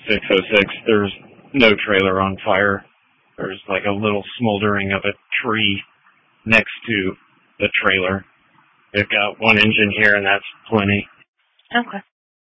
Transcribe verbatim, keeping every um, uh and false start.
six oh six, there's no trailer on fire. There's like a little smoldering of a tree next to the trailer. They've got one engine here, and that's plenty. Okay.